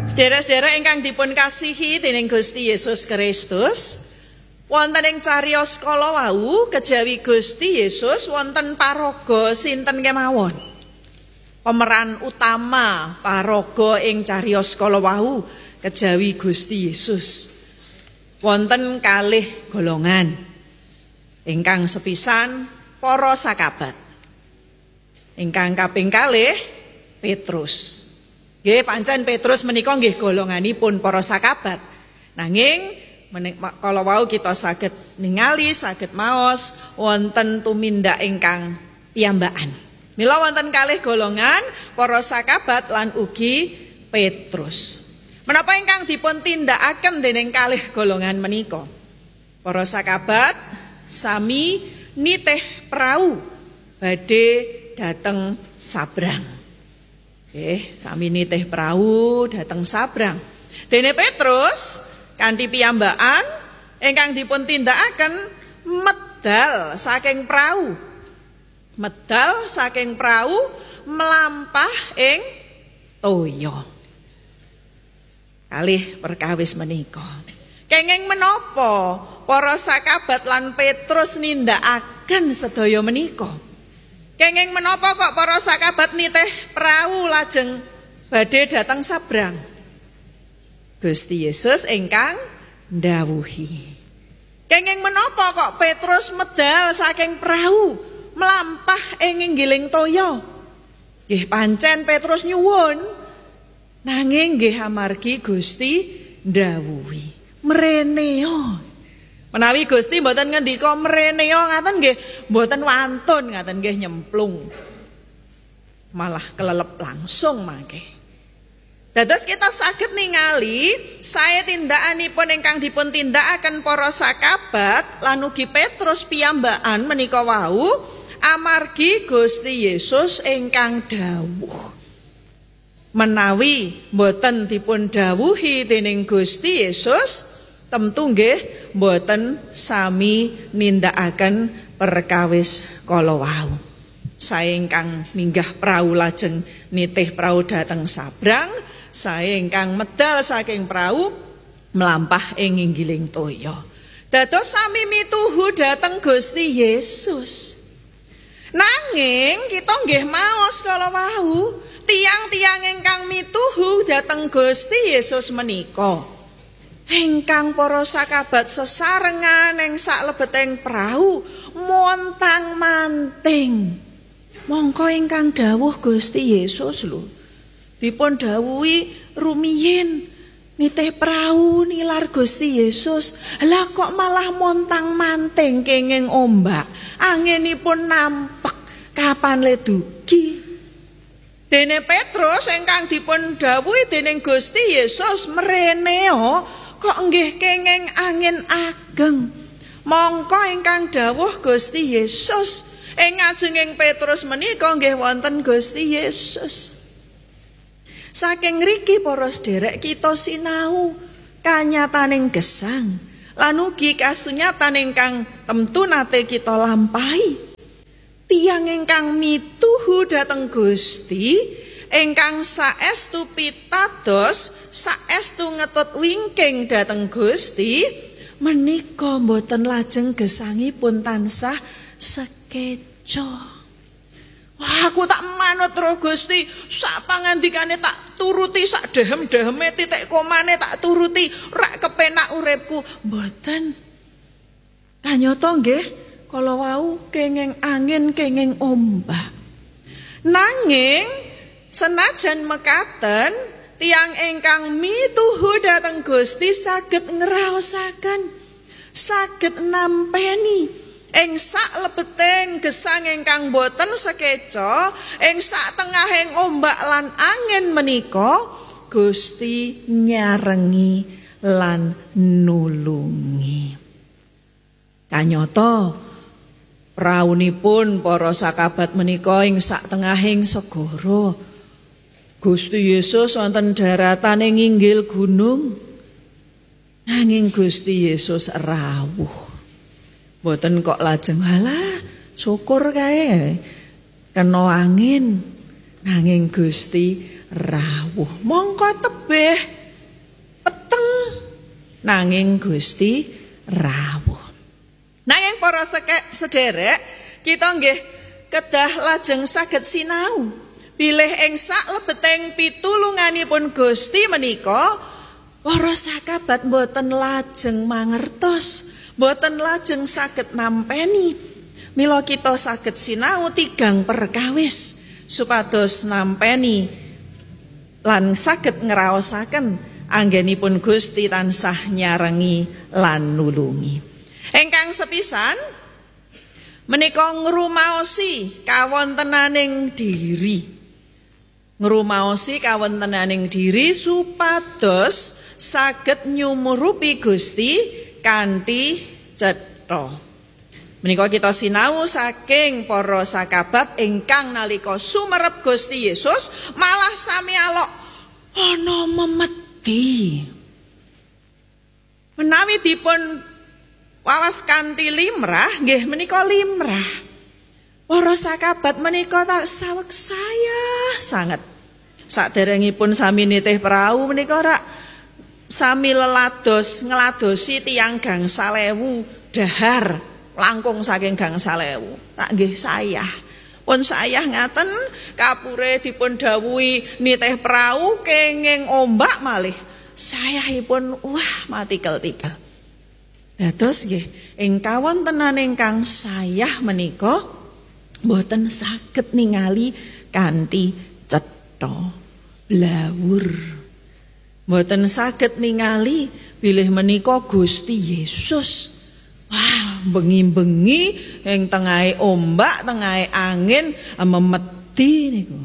Sedherek-sedherek ingkang dipun kasihi dening Gusti Yesus Kristus, wonten ing cariyos kala wau kejawi Gusti Yesus wonten paraga sinten kemawon. Pemeran utama paraga ing cariyos kala wau kejawi Gusti Yesus. Wonten kalih golongan. Ingkang sepisan para sakabat. Ingkang kaping kalih Petrus. Nggih pancen Petrus menika nggih golonganipun para sakabat. Nanging kala wau kita saged ningali saged maos wonten tumindak ingkang piyambakan. Mila wonten kalih golongan para sakabat lan ugi Petrus. Menapa ingkang dipun tindakaken dening kalih golongan menika? Para sakabat sami nitih prau badhe dhateng sabrang. Sami nitih prau dhateng sabrang. Dene Petrus kanthi piyambakan ingkang dipun tindakaken medal saking prau. Medal saking prau mlampah ing toya. Kalih perkawis menika. Kenging menapa para sakabat lan Petrus nindakaken sedaya menika? Kenging menapa kok para sakabat nitih prau lajeng badhe dhateng sabrang? Gusti Yesus ingkang ndhawuhi. Kenging menapa kok Petrus medal saking prau mlampah ing inggiling toya? Nggih pancen Petrus nyuwun, nanging nggih amargi Gusti ndhawuhi. Mreneo. Menawi Gusti mboten ngendika mreneo ngaten nggih mboten wantun ngaten nggih nyemplung. Malah kelelep langsung mangke. Dados kita saged ningali sae tindakanipun ingkang dipun tindakaken para sakabat lan ugi Petrus piyambakan menika wau amargi Gusti Yesus ingkang dawuh. Menawi mboten dipun dawuhi dening Gusti Yesus, temtu nggih mboten sami nindakaken perkawis kala wau. Sae ingkang minggah prau lajeng nitih prau dhateng sabrang, sae ingkang medal saking prau mlampah ing inggiling toya. Dados sami mituhu dhateng Gusti Yesus. Nanging kita nggih maos kala wau tiang-tiang ingkang mituhu dhateng Gusti Yesus menika ingkang para sakabat sesarengan ing saklebeting prau montang-manting. Mongko ingkang dawuh Gusti Yesus lho dipun dawuhi rumiyin nitih prau nilar Gusti Yesus. Lah kok malah montang-manting kenging ombak. Anginipun nampek kapan le dugi. Dene Petrus ingkang dipun dawuhi dening Gusti Yesus mreneo kok nggih kenging angin ageng. Mongko ingkang dawuh Gusti Yesus ing ngajenging Petrus menika nggih wonten Gusti Yesus. Saking ngriki para sedherek kita sinau kanyataning gesang lan ugi kasunyatan ingkang temtu nate kita lampahi. Tiyang ingkang mituhu dhateng Gusti ingkang saestu pitados saestu ngetut wingking dhateng Gusti menika mboten lajeng gesangipun tansah sekeca. Wah, aku tak manut ro Gusti, sak pangandikane tak turuti, sak dehem-deheme titik komane tak turuti, rak kepenak uripku. Mboten. Kanyata nggih kala wau kenging angin kenging ombak. Nanging senajan mekaten tiyang ingkang mituhu dhateng Gusti saged ngraosaken, saged nampeni ing saklebeting gesang ingkang boten sekeca, ing sak tengahing ombak lan angin menika Gusti nyarengi lan nulungi. Kanyata praunipun para sakabat menika ing sak tengahing segara. Gusti Yesus wonten daratan ing inggil gunung. Nanging Gusti Yesus rawuh. Mboten kok lajeng halah syukur kae kena angin, nanging Gusti rawuh. Mongko tebih peteng nanging Gusti rawuh. Nanging para sederek, kita nggih kedah lajeng saged sinau bilih ing saklebeting pitulunganipun Gusti menika para sakabat boten lajeng mangertos, boten lajeng saged nampeni. Mila kita saged sinau tigang perkawis supados nampeni lan saged ngraosaken anggenipun Gusti tansah nyarengi lan nulungi. Ingkang sepisan menika ngrumaosi kawontenaning diri. Ngrumaosi kawontenaning diri supados saged nyumurupi Gusti kanthi cetha. Menika kita sinau saking para sakabat ingkang nalika sumerep Gusti Yesus malah sami alok ana memedi. Menawi dipun wawas kanthi limrah nggih menika limrah. Para sakabat menika tak saweg saya sanget. Saderengipun sami nitih prau menika rak sami lelados ngladosi tiyang gangsal ewu dahar langkung saking gangsal ewu. Rak nggih sayah. Pun sayah ngaten kapure dipun dawuhi nitih prau kenging ombak malih. Sayahipun wah matikel-tikel. Dados nggih ing kawontenan ingkang sayah menika boten saged ningali kanthi cetha blawur. Boten saged ningali bilih menika Gusti Yesus. Wah, bengi-bengi ing tengahe ombak, tengahe angin memedi niku.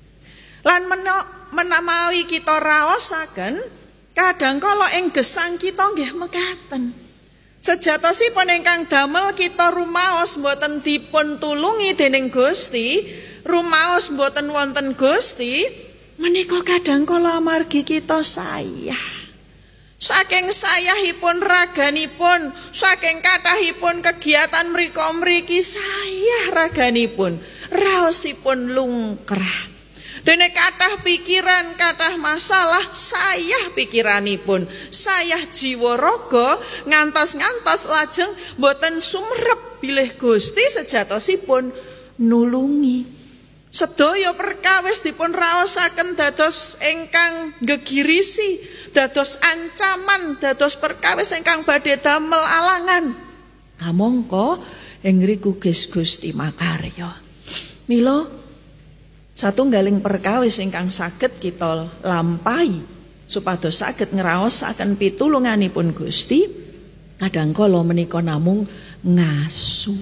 Lan menawi kita raosaken kadangkala ing gesang kita nggih mekaten. Sejatosipun ingkang damel kita rumaos mboten dipun tulungi dening Gusti, rumaos mboten wonten Gusti, menika kadangkala amargi kita sayah. Saking sayahipun raganipun, saking kathahipun kegiatan mrika-mriki sayah raganipun, raosipun lungkrah. Dene kathah pikiran, kathah masalah, sayah pikiranipun, sayah jiwa raga ngantos-ngantos lajeng boten sumerep bilih Gusti sejatosipun nulungi. Sedaya perkawis dipun raosaken dados ingkang gegirisi, dados ancaman, dados perkawis ingkang badhe damel alangan. Kamangka ing ngriku Gusti makarya. Mila satunggaling perkawis ingkang saged kita lampahi supados saged ngraosaken pitulunganipun Gusti kadangkala menika namung ngasu.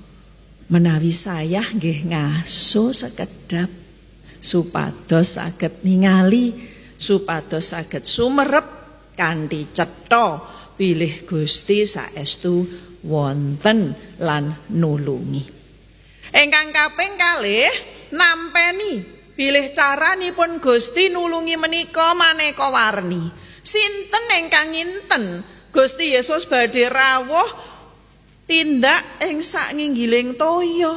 Menawi sayah nggih ngaso sekedap supados saged ningali, supados saged sumerep kanthi cetha bilih Gusti saestu wonten lan nulungi. Ingkang kaping kalih nampeni bilih caranipun Gusti nulungi menika maneka warni. Sinten ingkang nginten Gusti Yesus badhe rawuh tindak ing saknginggiling toya.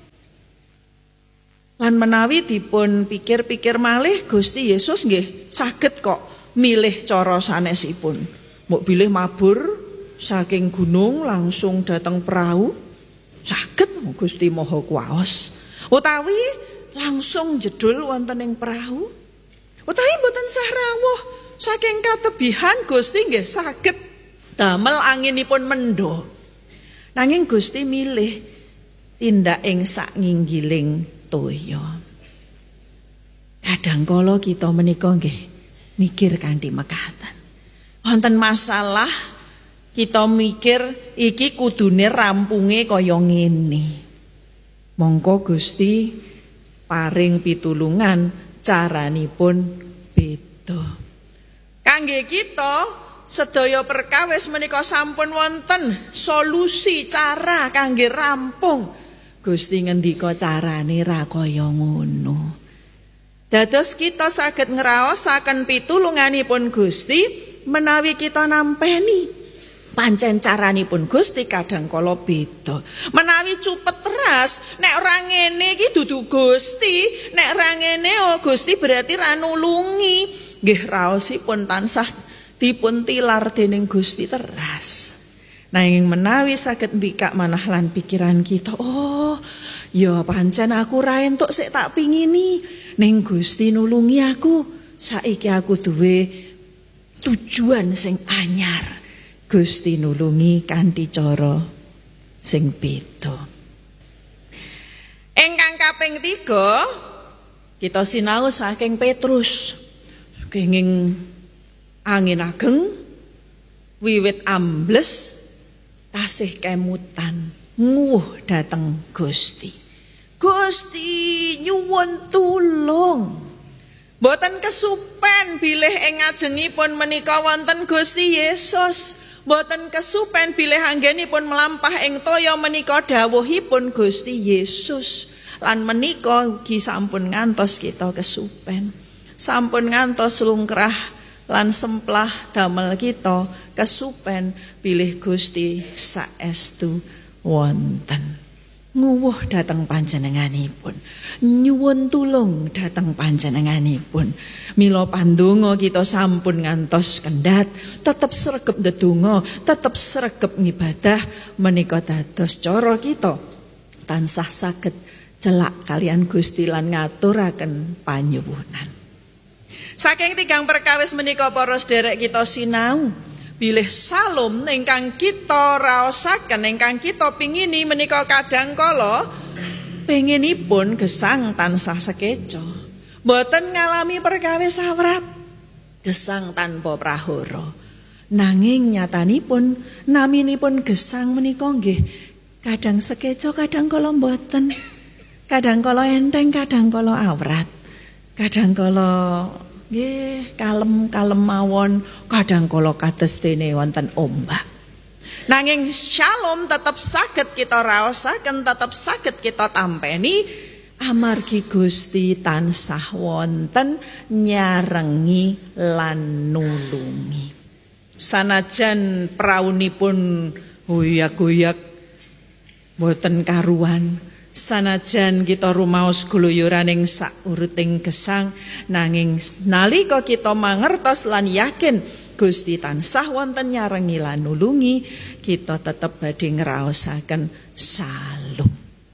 Lan menawi dipun pikir-pikir malih Gusti Yesus nggih saged kok milih cara sanesipun. Mbok bilih mabur saking gunung langsung dateng perahu, saged Gusti Maha Kuwaos. Utawi langsung jedul wonten ing perahu, utawi mboten sah rawuh saking katebihan Gusti nggih saged damel anginipun mendho. Nanging Gusti milih tindak ing saknginggiling toya. Kadangkala kita menika nggih mikir kanthi mekaten. Wonten masalah kita mikir iki kudune rampunge kaya ngene. Mongko Gusti paring pitulungan caranipun beda. Kangge kita sedaya perkawis menika sampun wonten solusi cara kangge rampung. Gusti ngendika carane ra kaya ngono. Dados kita saged ngraosaken pitulunganipun Gusti menawi kita nampeni Pancen caranipun Gusti kadangkala beda. Menawi cupet teras, nek ora ngene iki dudu Gusti, nek ora ngene Gusti berarti ra nulungi. Nggih raosipun tansah dipun tilar dening Gusti teras. Nanging menawi saged mbikak manah lan pikiran kita, oh, ya pancen aku ra entuk sik tak pingini, ning Gusti nulungi aku. Saiki aku duwe tujuan sing anyar. Gusti nulungi kanthi cara sing beda. Ingkang kaping 3 kita sinau saking Petrus. Kenging angin ageng wiwit ambles tasih kemutan nguwuh dhateng Gusti. Gusti nyuwun tulung. Boten kesupen bilih ing ngajengipun menika wonten Gusti Yesus. Boten kesupen bilih anggenipun melampah ing toya menika dawuhipun Gusti Yesus. Lan menika ugi sampun ngantos kita kesupen. Sampun ngantos lungkrah lan semplah damel kita kesupen bilih Gusti saestu wonten. Nguwuh dhateng panjenenganipun, nyuwun tulung dhateng panjenenganipun. Mila pandonga kita sampun ngantos kendhat, tetep sregep ndedonga, tetep sregep ngibadah menika dados cara kita tansah saged celak kalian Gusti lan ngaturaken panyuwunan. Saking 3 perkawis menika para sedherek kita sinau bilih salum ingkang kita raosaken, ingkang kita pingini menika kadangkala pengenipun gesang tansah sekeca. Boten ngalami perkawis awrat, gesang tanpa prahara. Nanging nyatanipun naminipun gesang menika nggih kadang sekeca, kadangkala boten. Kadangkala enteng, kadangkala awrat. Kadangkala nggih kalem-kalem mawon, kadangkala kados dene wonten ombak. Nanging shalom tetap saged kita raosaken, tetap saged kita tampeni amargi Gusti tansah wonten nyarengi lan nulungi. Sanajan praunipun hoyak-hoyak boten karuan, sanajan kita rumaos gluyuraning sauruting gesang, nanging nalika kita mangertos lan yakin Gusti tansah wonten nyarengi lan nulungi, kita tetep badhe ngraosaken salum.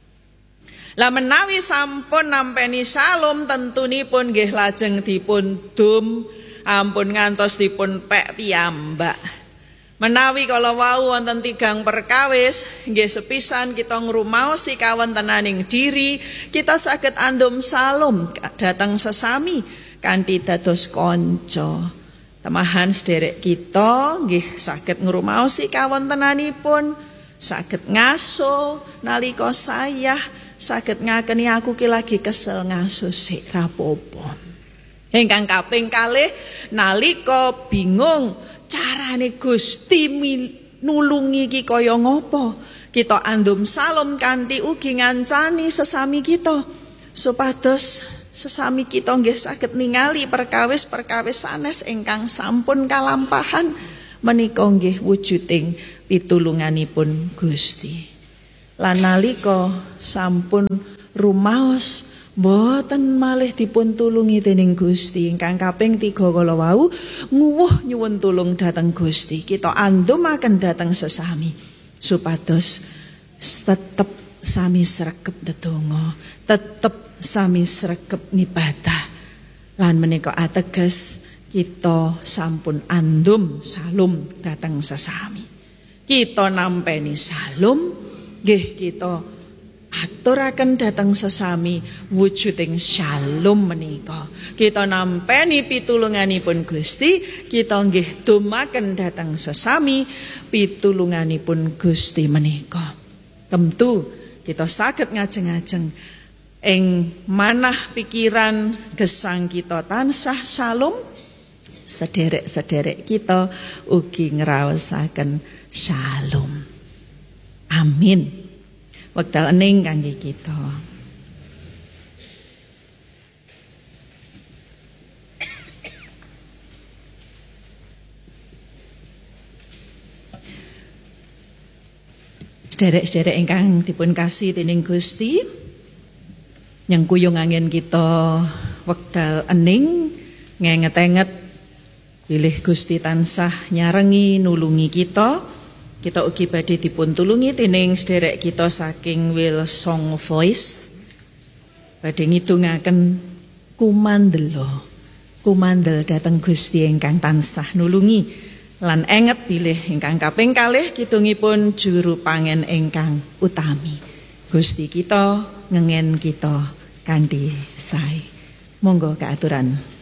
Lah menawi sampun nampeni salum tentunipun nggih lajeng dipun dum, ampun ngantos dipun pek piyambak. Menawi kala wau wonten 3 perkawis nggih sepisan kita ngrumaosi kawontenaning diri, kita saged andum salum dhateng sesami kanthi dados kanca. Temahan sederek kita nggih saged ngrumaosi kawontenanipun, saged ngaso nalika sayah, saged ngakeni aku ki lagi kesel ngaso sik rapopo. Ingkang kaping kalih nalika bingung carane Gusti nulungi ki kaya ngapa, kita andum salum kanthi ugi ngancani sesami kita supados sesami kita nggih saged ningali perkawis-perkawis sanes ingkang sampun kalampahan menika nggih wujuding pitulunganipun Gusti. Lan nalika sampun rumaos boten malih dipun tulungi dening Gusti, ingkang kaping 3 kala wau nguwuh nyuwun tulung dhateng Gusti, kita andumaken dhateng sesami supados tetep sami sregep ndedonga, tetep sami sregep ngibadah. Lan menika ateges kita sampun andum salum dhateng sesami. Kita nampeni salum nggih kita aturaken dhateng sesami wujuding shalom menika. Kita nampeni pitulunganipun Gusti, kita nggih dumaken dhateng sesami pitulunganipun Gusti menika. Tentu kita saged ngajeng-ajeng ing manah pikiran gesang kita tansah shalom, sederek-sederek kita ugi ngraosaken shalom. Amin. Wekdal ening kangge kita. Sederek-sederek ingkang dipun kasih dening Gusti, nyengkuyung angin kita wekdal ening ngenget-enget bilih Gusti tansah nyarengi nulungi kita. Kita ugi badhe dipun tulungi dening sederek kita saking Will Song Voice. Badhe ngidungaken kumandel dhateng Gusti ingkang tansah nulungi lan enget bilih ingkang kaping kalih kidungipun juru pangen ingkang utami. Gusti kita ngengen kita kanthi sae. Monggo kaaturan